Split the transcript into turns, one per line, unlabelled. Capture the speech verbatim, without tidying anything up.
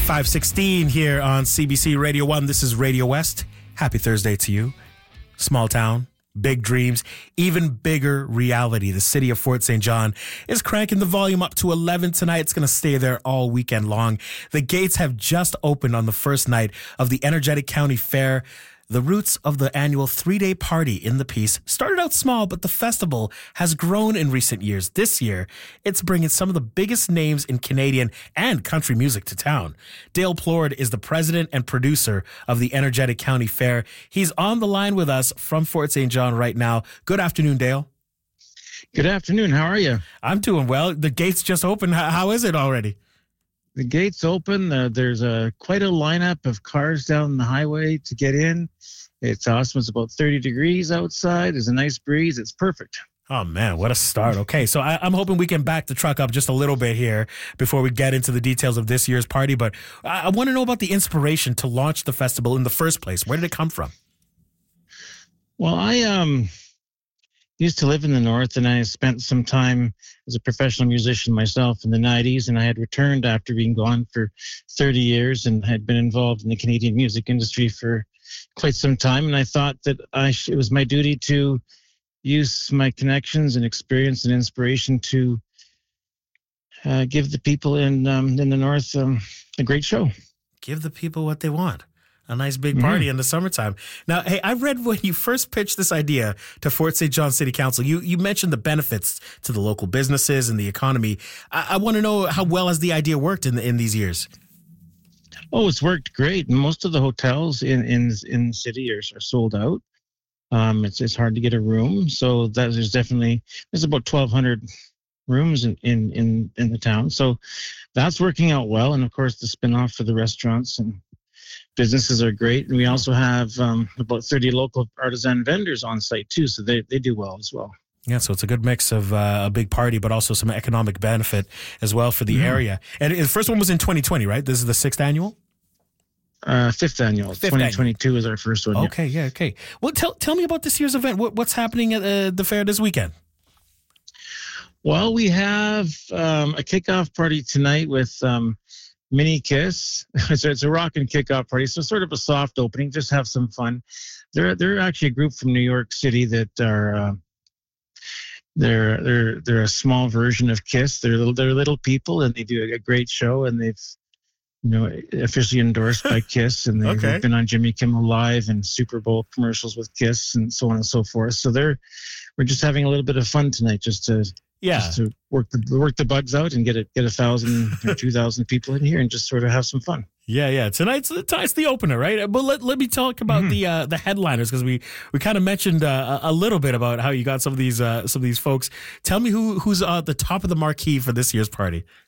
five sixteen here on C B C Radio one. This is Radio West. Happy Thursday to you. Small town, big dreams, even bigger reality. The city of Fort Saint John is cranking the volume up to eleven tonight. It's going to stay there all weekend long. The gates have just opened on the first night of the Energetic County Fair. The roots of the annual three-day party in the Peace started out small, but the festival has grown in recent years. This year, it's bringing some of the biggest names in Canadian and country music to town. Dale Plord is the president and producer of the Energetic County Fair. He's on the line with us from Fort Saint John right now. Good afternoon, Dale.
Good afternoon. How are you?
I'm doing well. The gates just opened. How, how is it already?
The gates open. Uh, there's a quite a lineup of cars down the highway to get in. It's awesome. It's about thirty degrees outside. There's a nice breeze. It's perfect.
Oh, man, what a start. Okay, so I, I'm hoping we can back the truck up just a little bit here before we get into the details of this year's party. But I, I want to know about the inspiration to launch the festival in the first place. Where did it come from?
Well, I um used to live in the north, and I spent some time as a professional musician myself in the nineties, and I had returned after being gone for thirty years and had been involved in the Canadian music industry for quite some time. And I thought that I sh- it was my duty to use my connections and experience and inspiration to uh, give the people in um, in the north um, a great show.
Give the people what they want. A nice big party mm-hmm. in the summertime. Now, hey, I read when you first pitched this idea to Fort Saint John City Council, you you mentioned the benefits to the local businesses and the economy. I, I want to know how well has the idea worked in in these years?
Oh, it's worked great. Most of the hotels in in in the city are, are sold out. Um, it's it's hard to get a room, so that there's definitely there's about twelve hundred rooms in, in in in the town. So that's working out well, and of course the spinoff for the restaurants and businesses are great. And we also have um, about thirty local artisan vendors on site too, so they, they do well as well.
Yeah, so it's a good mix of uh, a big party, but also some economic benefit as well for the mm-hmm. area. And the first one was in twenty twenty, right? This is the sixth annual?
Uh, fifth annual. Fifth twenty twenty-two annual. Is our first one.
Okay, yeah, okay. Well, tell tell me about this year's event. What, what's happening at uh, the fair this weekend?
Well, we have um, a kickoff party tonight with um, Mini Kiss. So it's a rock and kickoff party. So sort of a soft opening, just have some fun. They're they're actually a group from New York City that are uh, they're they're they're a small version of Kiss. They're little they're little people, and they do a great show, and they've you know officially endorsed by Kiss, and they've, okay. they've been on Jimmy Kimmel Live and Super Bowl commercials with Kiss, and so on and so forth. So they're we're just having a little bit of fun tonight, just to.
Yeah,
just to work the work the bugs out and get a get a thousand or two thousand people in here and just sort of have some fun.
Yeah, yeah. Tonight's tonight's the opener, right? But let let me talk about mm-hmm. the uh, the headliners, because we, we kind of mentioned uh, a little bit about how you got some of these uh, some of these folks. Tell me who who's uh, at the top of the marquee for this year's party.